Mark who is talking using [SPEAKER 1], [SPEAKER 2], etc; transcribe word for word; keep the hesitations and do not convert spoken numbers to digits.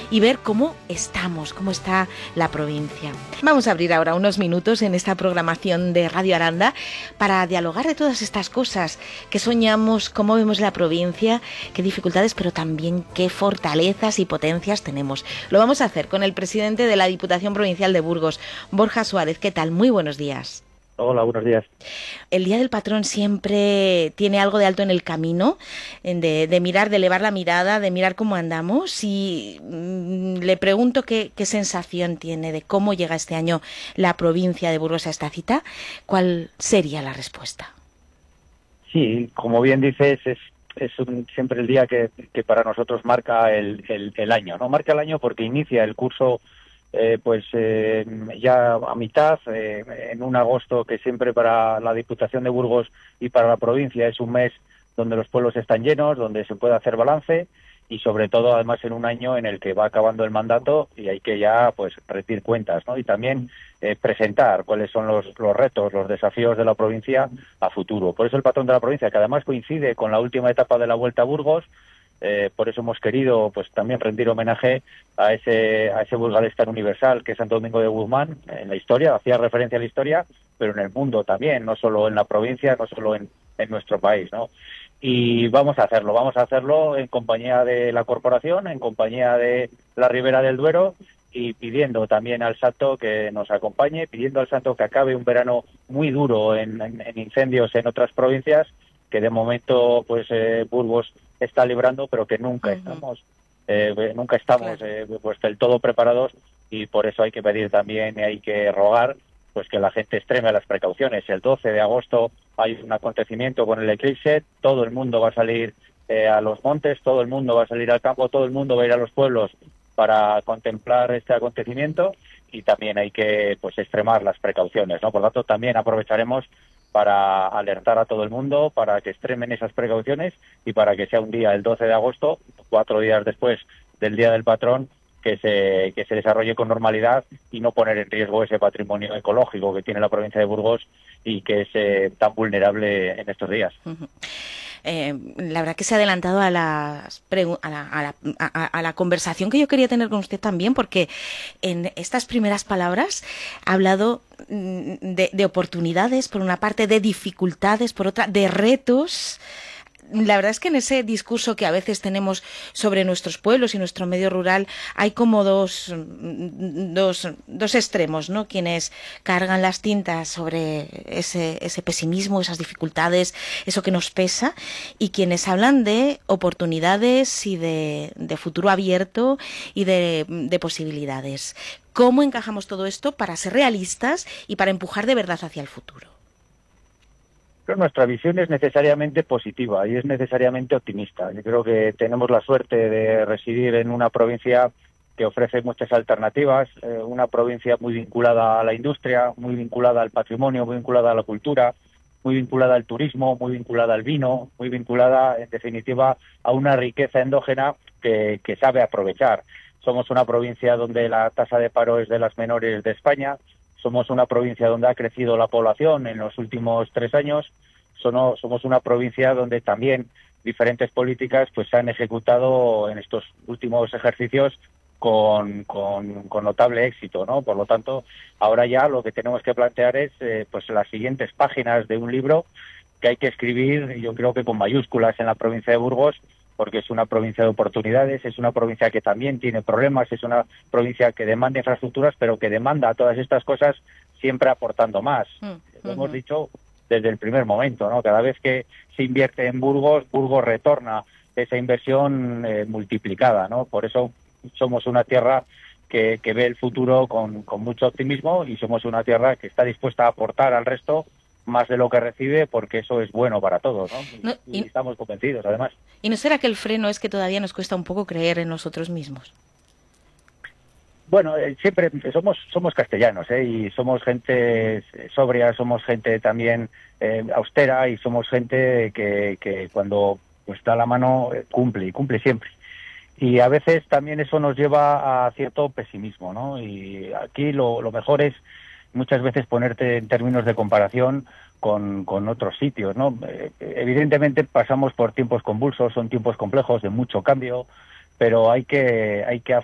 [SPEAKER 1] y ver cómo estamos, cómo está la provincia. Vamos a abrir ahora unos minutos en esta programación de Radio Aranda para dialogar de todas estas cosas que soñamos, cómo vemos la provincia, qué dificultades, pero también qué fortalezas y potencias tenemos. Lo vamos a hacer con el presidente de la Diputación Provincial de Burgos, Borja Suárez. ¿Qué tal? Muy buenos días.
[SPEAKER 2] Hola, buenos días.
[SPEAKER 1] El Día del Patrón siempre tiene algo de alto en el camino, de, de mirar, de elevar la mirada, de mirar cómo andamos, y mmm, le pregunto qué, qué sensación tiene de cómo llega este año la provincia de Burgos a esta cita. ¿Cuál sería la respuesta?
[SPEAKER 2] Sí, como bien dices, es, es un, siempre el día que, que para nosotros marca el, el, el año, ¿no? Marca el año porque inicia el curso Eh, pues eh, ya a mitad, eh, en un agosto que siempre para la Diputación de Burgos y para la provincia es un mes donde los pueblos están llenos, donde se puede hacer balance y sobre todo además en un año en el que va acabando el mandato y hay que ya pues rendir cuentas, ¿no? Y también eh, presentar cuáles son los, los retos, los desafíos de la provincia a futuro. Por eso el patrón de la provincia, que además coincide con la última etapa de la Vuelta a Burgos, Eh, por eso hemos querido pues también rendir homenaje a ese a ese burgalés tan universal que es Santo Domingo de Guzmán en la historia, hacía referencia a la historia, pero en el mundo también, no solo en la provincia, no solo en, en nuestro país, ¿no? Y vamos a hacerlo, vamos a hacerlo en compañía de la corporación, en compañía de la Ribera del Duero y pidiendo también al Santo que nos acompañe, pidiendo al Santo que acabe un verano muy duro en, en, en incendios en otras provincias, que de momento pues eh, Burgos está librando, pero que nunca uh-huh. estamos eh, nunca estamos claro. eh, pues del todo preparados, y por eso hay que pedir también y hay que rogar pues que la gente extreme las precauciones. El doce de agosto hay un acontecimiento con el eclipse, todo el mundo va a salir eh, a los montes, todo el mundo va a salir al campo, todo el mundo va a ir a los pueblos para contemplar este acontecimiento, y también hay que pues extremar las precauciones, ¿no? Por lo tanto, también aprovecharemos para alertar a todo el mundo, para que extremen esas precauciones y para que sea un día, el doce de agosto, cuatro días después del Día del Patrón, que se que se desarrolle con normalidad y no poner en riesgo ese patrimonio ecológico que tiene la provincia de Burgos y que es eh, tan vulnerable en estos días.
[SPEAKER 1] Uh-huh. Eh, la verdad que se ha adelantado a, las pregu- a, la, a, la, a, a la conversación que yo quería tener con usted también, porque en estas primeras palabras ha hablado de, de oportunidades, por una parte, de dificultades, por otra, de retos. La verdad es que en ese discurso que a veces tenemos sobre nuestros pueblos y nuestro medio rural hay como dos, dos, dos extremos, ¿no? Quienes cargan las tintas sobre ese, ese pesimismo, esas dificultades, eso que nos pesa, y quienes hablan de oportunidades y de, de futuro abierto y de, de posibilidades. ¿Cómo encajamos todo esto para ser realistas y para empujar de verdad hacia el futuro?
[SPEAKER 2] Pero nuestra visión es necesariamente positiva y es necesariamente optimista. Yo creo que tenemos la suerte de residir en una provincia que ofrece muchas alternativas, eh, una provincia muy vinculada a la industria, muy vinculada al patrimonio, muy vinculada a la cultura, muy vinculada al turismo, muy vinculada al vino, muy vinculada, en definitiva, a una riqueza endógena que, que sabe aprovechar. Somos una provincia donde la tasa de paro es de las menores de España. Somos una provincia donde ha crecido la población en los últimos tres años. Somos una provincia donde también diferentes políticas pues se han ejecutado en estos últimos ejercicios con, con, con notable éxito, ¿no? Por lo tanto, ahora ya lo que tenemos que plantear es eh, pues las siguientes páginas de un libro que hay que escribir, yo creo que con mayúsculas, en la provincia de Burgos, porque es una provincia de oportunidades, es una provincia que también tiene problemas, es una provincia que demanda infraestructuras, pero que demanda todas estas cosas siempre aportando más. Uh-huh. Lo hemos dicho desde el primer momento, ¿no? Cada vez que se invierte en Burgos, Burgos retorna esa inversión eh, multiplicada, ¿no? Por eso somos una tierra que, que ve el futuro con, con mucho optimismo, y somos una tierra que está dispuesta a aportar al resto más de lo que recibe, porque eso es bueno para todos, ¿no? Y, no, y, y estamos convencidos, además.
[SPEAKER 1] ¿Y no será que el freno es que todavía nos cuesta un poco creer en nosotros mismos?
[SPEAKER 2] Bueno, eh, siempre somos somos castellanos, ¿eh? Y somos gente sobria, somos gente también eh, austera, y somos gente que, que cuando pues da la mano eh, cumple, y cumple siempre. Y a veces también eso nos lleva a cierto pesimismo, ¿no? Y aquí lo, lo mejor es muchas veces ponerte en términos de comparación con, con otros sitios, ¿no? Eh, evidentemente pasamos por tiempos convulsos, son tiempos complejos de mucho cambio, pero hay que hay que